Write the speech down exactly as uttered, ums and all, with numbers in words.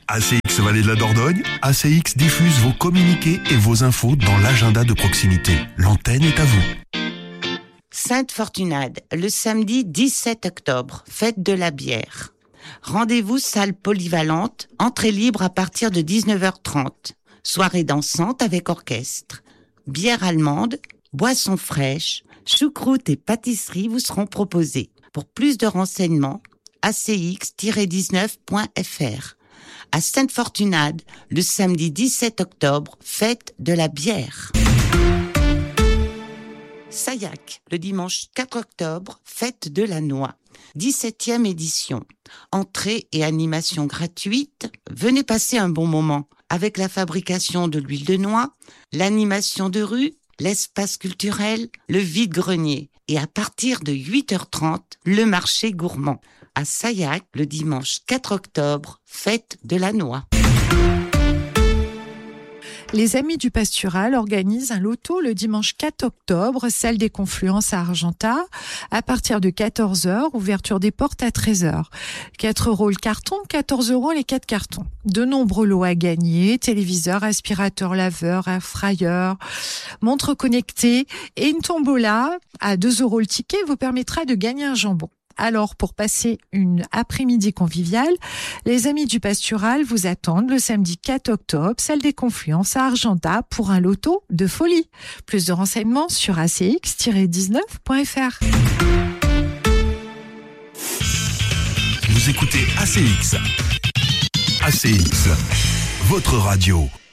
A C X Vallée de la Dordogne, A C X diffuse vos communiqués et vos infos dans l'agenda de proximité. L'antenne est à vous. Sainte-Fortunade, le samedi dix-sept octobre, fête de la bière. Rendez-vous salle polyvalente, entrée libre à partir de dix-neuf heures trente. Soirée dansante avec orchestre. Bière allemande, boissons fraîches, choucroute et pâtisseries vous seront proposées. Pour plus de renseignements, a c x tiret dix-neuf point f r. À Sainte-Fortunade, le samedi dix-sept octobre, fête de la bière. Sayac, le dimanche quatre octobre, fête de la noix. dix-septième édition. Entrée et animation gratuite. Venez passer un bon moment avec la fabrication de l'huile de noix, l'animation de rue, l'espace culturel, le vide-grenier. Et à partir de huit heures trente, le marché gourmand. À Sayac, le dimanche quatre octobre, fête de la noix. Les Amis du Pastural organisent un loto le dimanche quatre octobre, salle des Confluences à Argentat, à partir de quatorze heures, ouverture des portes à treize heures. quatre euros le carton, quatorze euros les quatre cartons. De nombreux lots à gagner, téléviseurs, aspirateurs, laveurs, air fryer, montres connectées et une tombola à deux euros le ticket vous permettra de gagner un jambon. Alors, pour passer une après-midi conviviale, les Amis du Pastural vous attendent le samedi quatre octobre, salle des Confluences à Argentat pour un loto de folie. Plus de renseignements sur a c x tiret dix-neuf point f r. Vous écoutez A C X. A C X, votre radio.